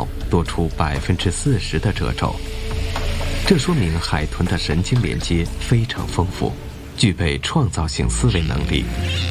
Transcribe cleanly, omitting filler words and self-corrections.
脑多出40%的褶皱。这说明海豚的神经连接非常丰富，具备创造性思维能力，